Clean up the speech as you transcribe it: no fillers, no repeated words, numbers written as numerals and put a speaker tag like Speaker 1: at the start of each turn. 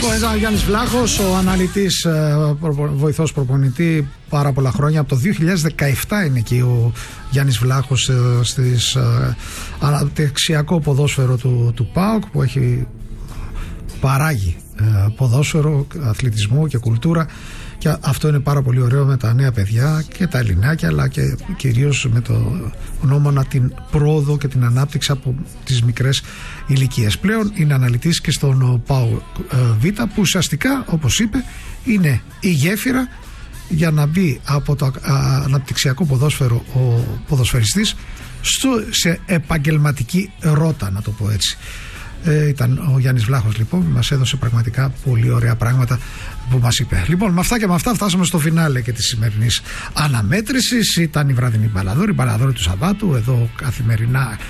Speaker 1: Λοιπόν, ήταν ο Γιάννης Βλάχος, ο αναλυτής, βοηθός προπονητή πάρα πολλά χρόνια. Από το 2017 είναι εκεί ο Γιάννης Βλάχος στις αναπτυξιακό ποδόσφαιρο του ΠΑΟΚ, που έχει παράγει ποδόσφαιρο, αθλητισμό και κουλτούρα, και αυτό είναι πάρα πολύ ωραίο με τα νέα παιδιά και τα ελληνάκια, αλλά και κυρίως με το γνώμονα την πρόοδο και την ανάπτυξη από τις μικρές ηλικίες. Πλέον είναι αναλυτής και στον ΠΑΟΚ Β, που ουσιαστικά, όπως είπε, είναι η γέφυρα για να μπει από το αναπτυξιακό ποδόσφαιρο ο ποδοσφαιριστής σε επαγγελματική ρότα, να το πω έτσι. Ήταν ο Γιάννης Βλάχος, λοιπόν, μας έδωσε πραγματικά πολύ ωραία πράγματα που μας είπε. Λοιπόν, με αυτά και με αυτά φτάσαμε στο φινάλε και της σημερινής αναμέτρησης. Ήταν η βραδινή μπαλαδόρη του Σαββάτου, εδώ καθημερινά